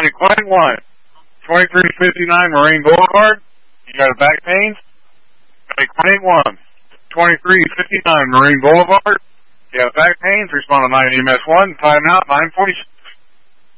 Client 1, 2359 Marine Boulevard. You got a back pain? Client 1, 2359 Marine Boulevard. You got back pains. Respond to 9 EMS 1. Time out, 946.